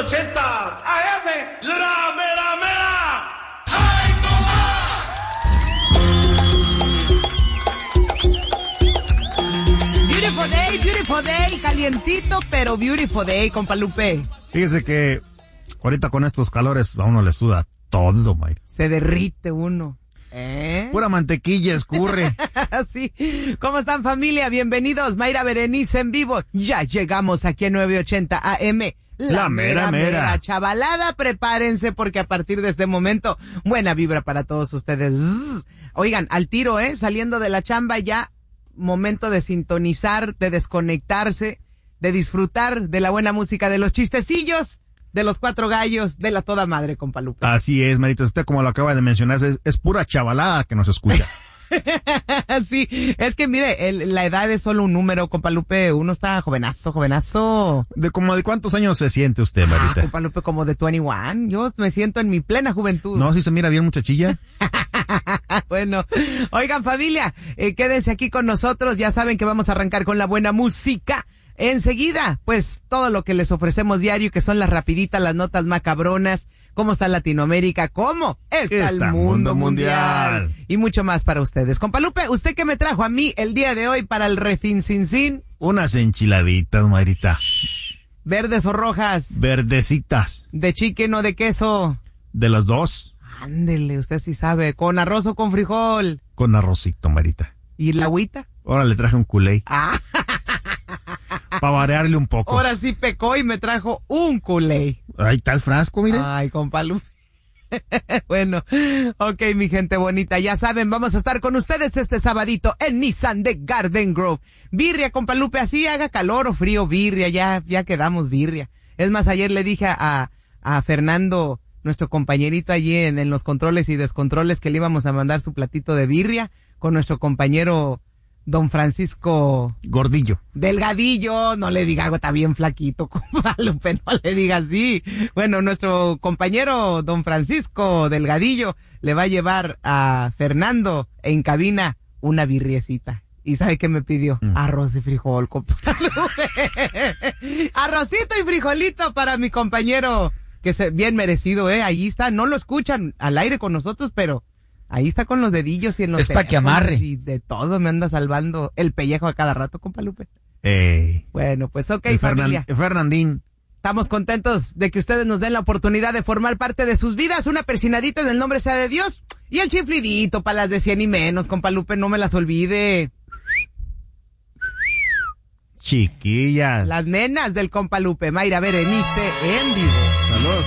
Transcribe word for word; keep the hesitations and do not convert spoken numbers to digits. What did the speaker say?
ochenta A M, la mera mera. Beautiful day, beautiful day, calientito, pero beautiful day, compa Lupe. Fíjese que ahorita con estos calores a uno le suda todo, Mayra. Se derrite uno. ¿Eh? Pura mantequilla escurre. Sí. ¿Cómo están, familia? Bienvenidos, Mayra Berenice en vivo. Ya llegamos aquí en nueve ochenta A M. La, la mera, mera, mera. Chavalada, prepárense porque a partir de este momento, buena vibra para todos ustedes. Zzz. Oigan, al tiro, ¿eh? Saliendo de la chamba ya, momento de sintonizar, de desconectarse, de disfrutar de la buena música, de los chistecillos, de los cuatro gallos, de la toda madre, compa Lupe. Así es, Marito. Usted, como lo acaba de mencionar, es, es pura chavalada que nos escucha. Sí, es que mire, el, la edad es solo un número, compa Lupe. Uno está jovenazo, jovenazo. ¿De como de cuántos años se siente usted, Marita? Ah, compa Lupe, como de veintiuno. Yo me siento en mi plena juventud. No, si se mira bien, muchachilla. Bueno, oigan, familia, eh, quédense aquí con nosotros. Ya saben que vamos a arrancar con la buena música. Enseguida, pues, todo lo que les ofrecemos diario, que son las rapiditas, las notas macabronas, cómo está Latinoamérica, cómo está, está el mundo, mundo mundial, mundial, y mucho más para ustedes. Compa Lupe, ¿usted qué me trajo a mí el día de hoy para el refin sin sin? Unas enchiladitas, Marita. ¿Verdes o rojas? Verdecitas. ¿De chicken o de queso? De los dos. Ándele, usted sí sabe. ¿Con arroz o con frijol? Con arrocito, Marita. ¿Y la agüita? Ahora le traje un culé. Ah. Para variarle un poco. Ahora sí pecó y me trajo un culé. Ahí está el frasco, mire. Ay, compa Lupe. Bueno, ok, mi gente bonita, ya saben, vamos a estar con ustedes este sabadito en Nissan de Garden Grove. Birria, compa Lupe, así haga calor o frío, birria, ya, ya quedamos birria. Es más, ayer le dije a, a Fernando, nuestro compañerito allí en, en los controles y descontroles, que le íbamos a mandar su platito de birria con nuestro compañero Don Francisco Gordillo. Delgadillo, no le diga algo, está bien flaquito, compa Lupe, no le diga así. Bueno, nuestro compañero Don Francisco Delgadillo le va a llevar a Fernando en cabina una birriecita. ¿Y sabe qué me pidió? Mm. Arroz y frijol, compa Lupe. Arrocito y frijolito para mi compañero, que es bien merecido, eh, ahí está, no lo escuchan al aire con nosotros, pero ahí está con los dedillos y en los es para que amarre. Y de todo me anda salvando el pellejo a cada rato, compa Lupe. Ey. Bueno, pues ok, el familia. Fernan, Fernandín. Estamos contentos de que ustedes nos den la oportunidad de formar parte de sus vidas. Una persinadita en el nombre sea de Dios. Y el chiflidito para las de cien y menos, compa Lupe, no me las olvide. Chiquillas. Las nenas del compa Lupe, Mayra Berenice en vivo. Saludos.